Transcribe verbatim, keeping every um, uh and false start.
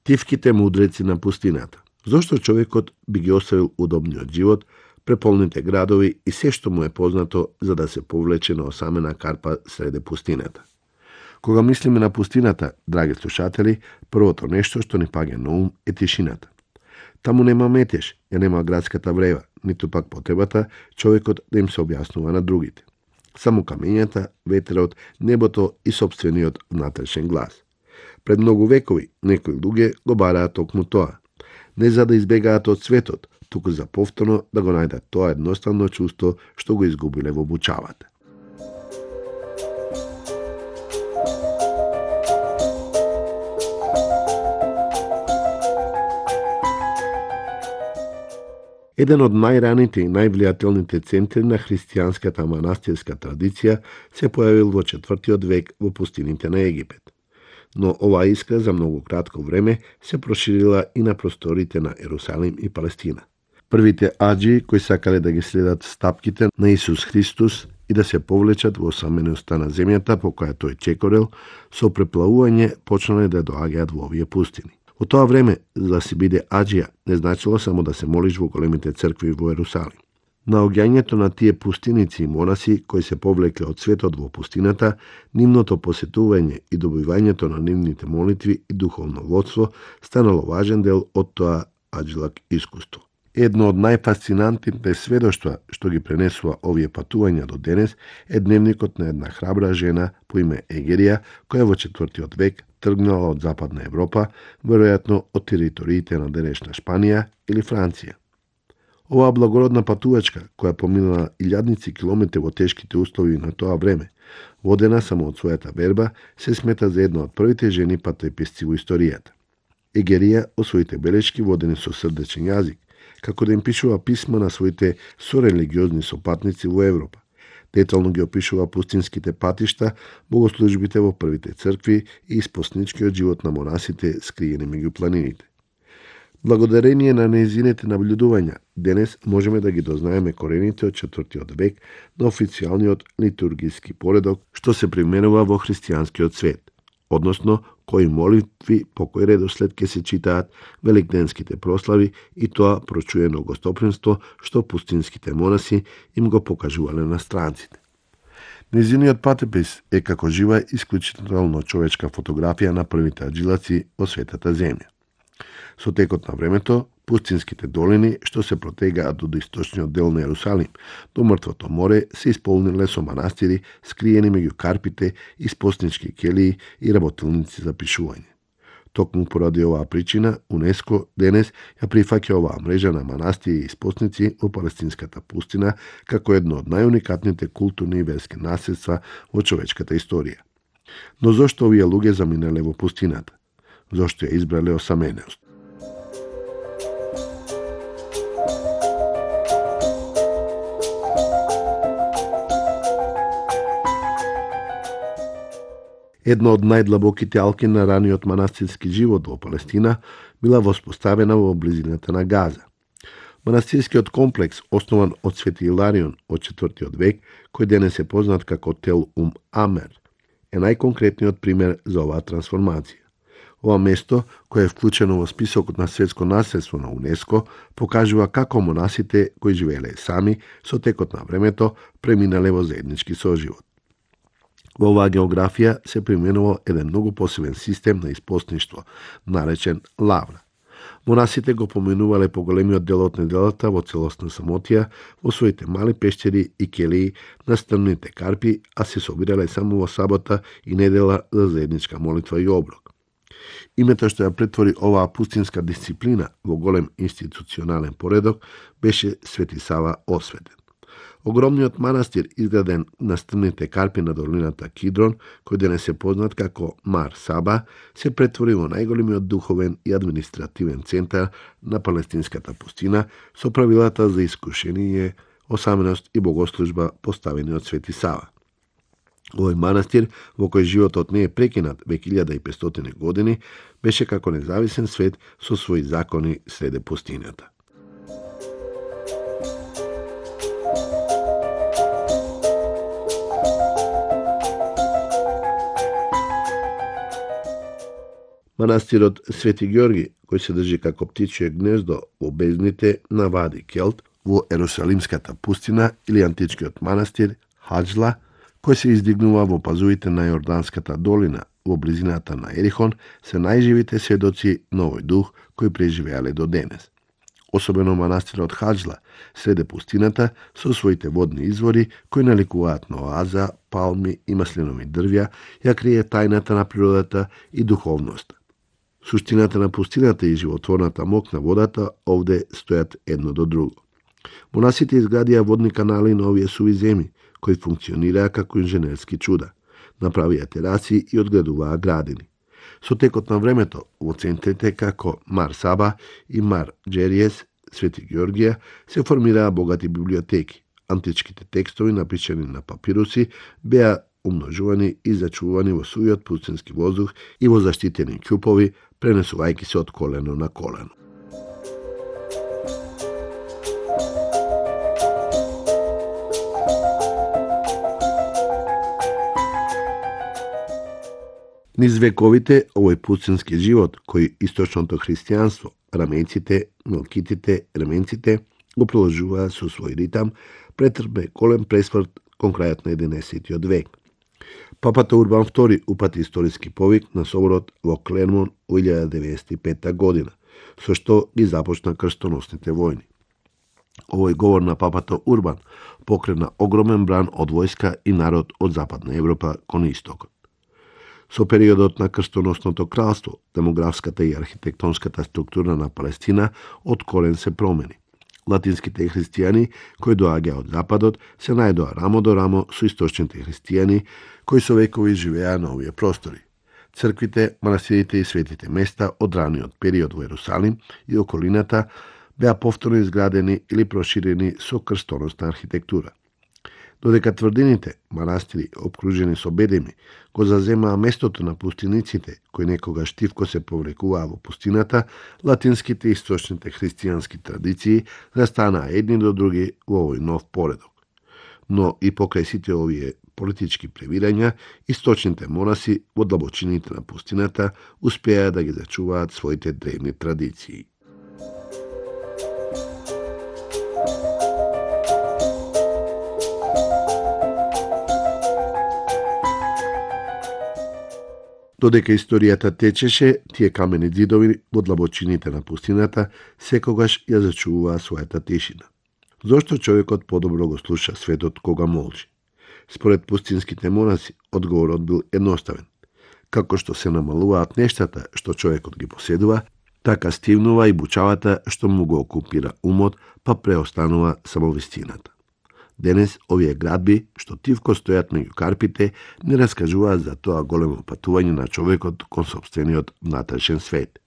Тивките мудреци на пустината. Зошто човекот би ги оставил удобниот живот, преполните градови и се што му е познато за да се повлече на осамена карпа среде пустината? Кога мислиме на пустината, драги слушатели, првото нешто што ни паѓа на ум е тишината. Таму нема метеж, ја нема градската врева, ниту пак потребата човекот да им се објаснува на другите. Само камењата, ветерот, небото и собствениот внатрешен глас. Пред многу векови некои луѓе го бараат токму тоа. Не за да избегаат од светот, туку за повторно да го најдат тоа едноставно чувство што го изгубиле во обучавата. Еден од најраните и највлијателните центри на христијанската манастирска традиција се појавил во четвртиот век во пустините на Египет. Но оваа искра за многу кратко време се проширила и на просторите на Ерусалим и Палестина. Првите аџии кои сакале да ги следат стапките на Исус Христос и да се повлечат во осаменоста на земјата по која тој чекорел, со преплавување почнале да доаѓаат во овие пустини. Во тоа време, за да си биде аџија, не значило само да се молиш во големите цркви во Ерусалим. Наоѓањето на тие пустиници и монаси кои се повлекле од светот во пустината, нивното посетување и добивањето на нивните молитви и духовно водство станало важен дел од тоа аџилак искуство. Едно од најфасцинантните сведоштва што ги пренесува овие патувања до денес е дневникот на една храбра жена по име Егерија, која во четвртиот век тргнала од Западна Европа, веројатно од териториите на денешна Шпанија или Франција. Оваа благородна патувачка, која поминала илјадници километри во тешките услови на тоа време, водена само од својата верба, се смета за една од првите жени патоеписци во историјата. Егерија од своите белешки водени со срдечен јазик, како да им пишува писма на своите сорелигиозни сопатници во Европа. Детално ги опишува пустинските патишта, богослужбите во првите цркви и испосничкиот живот на монасите скриени меѓу планините. Благодарение на нејзините наблюдувања, денес можеме да ги дознаеме корените од четвртиот век на официјалниот литургиски поредок што се применува во христијанскиот свет, односно кои молитви по кој редослед ќе се читаат великденските прослави и тоа прочуено гостопримство што пустинските монаси им го покажувале на странците. Нејзиниот патопис е како жива исклучително човечка фотографија на првите аџилаци во светата земја. Со текот на времето, пустинските долини што се протегаат од источниот дел на Ерусалим до Мртвото море се исполниле со манастири скриени меѓу карпите, испоснички келии и работилници за пишување. Токму поради оваа причина, УНЕСКО денес ја прифаќа оваа мрежа на манастири и испосници во палестинската пустина како едно од најуникатните културни и верски наследства во човечката историја. Но зошто овие луѓе заминале во пустината? Зошто ја избрале осамененост? Една од најдлабоките алки на раниот манастирски живот во Палестина била воспоставена во близината на Газа. Манастирскиот комплекс, основан од Свети Иларион од четвртиот век, кој денес е познат како Тел Ум Амер, е најконкретниот пример за оваа трансформација. Ова место, кое е вклучено во списокот на светско наследство на УНЕСКО, покажува како монасите кои живееле сами со текот на времето преминале во заеднички соживот. Во оваа географија се применува еден многу посебен систем на испостништво, наречен лавра. Монасите го поминувале по големиот дел од неделата во целосна самотија, во своите мали пештери и келии на стрмните карпи, а се собирале само во сабота и недела за заедничка молитва и оброк. Името што ја претвори оваа пустинска дисциплина во голем институционален поредок беше Свети Сава Осветен. Огромниот манастир изграден на стрмните карпи на долината Кидрон, кој денес е познат како Мар Саба, се претвори во најголемиот духовен и административен центар на палестинската пустина со правилата за искушение, осаменост и богослужба поставени од Свети Сава. Овој манастир, во кој животот не е прекинат веќе илјада и петстотини години, беше како независен свет со своји закони среде пустината. Манастирот Свети Георги, кој се држи како птичје гнездо во бездните на Вади Келт во Ерусалимската пустина, или античкиот манастир Хаџла, кој се издигнува во пазувите на Јорданската долина во близината на Ерихон, се најживите сведоци на овој дух кои преживеале до денес. Особено манастирот Хаџла, среде пустината, со своите водни извори, кои наликуваат на оаза, палми и маслинови дрвја, ја крие тајната на природата и духовноста. Суштината на пустината и животворната мок на водата овде стојат едно до друго. Монасите изградија водни канали на овие суви земи, кои функционираа како инженерски чуда. Направија тераси и одградуваа градини. Со текот на времето, во центрите како Мар Саба и Мар Джериес, Свети Георгија, се формираа богати библиотеки. Античките текстови, напишани на папируси, беа умножувани и зачувани во сувиот пустински воздух и во заштитени ќупови, пренесувајќи се од колено на колено. Низ вековите, овој пустински живот, кој источното христијанство, рамејците, мелкитите, ременците, го продолжуваа со свој ритам, претрпе голем пресврт кон крајот на единаесеттиот век. Папата Урбан втори упати историски повик на соборот во Клермон во илјада деветстотини и пета година, со што ги започна крстоносните војни. Овој говор на папата Урбан покрена огромен бран од војска и народ од Западна Европа кон истокот. Со периодот на крстоносното кралство, демографската и архитектонската структура на Палестина од корен се промени. Латинските христијани, кои доаѓаа од Западот, се најдоа рамо до рамо со источните христијани, кои со векови живеа на овие простори. Црквите, манастирите и светите места од раниот период во Ерусалим и околината беа повторно изградени или проширени со крстоносна архитектура. Додека тврдините, манастири, обкружени со бедеми, го заземаа местото на пустиниците, кои некогаш тивко се повлекуваа во пустината, латинските и источните христијански традиции застанаа едни до други во овој нов поредок. Но и покрај сите овие политички превирања, источните монаси во длабочините на пустината успеа да ги зачуваат своите древни традиции. Додека историјата течеше, тие камени ѕидови во длабочините на пустината секогаш ја зачуваа својата тишина. Зошто човекот подобро го слуша светот кога молчи? Според пустинските монаси, одговорот бил едноставен. Како што се намалуваат нештата што човекот ги поседува, така стивнува и бучавата што му го окупира умот, па преостанува само вистината. Денес овие градби, што тивко стојат меѓу карпите, не раскажуваат за тоа големо патување на човекот кон сопствениот внатрешен свет.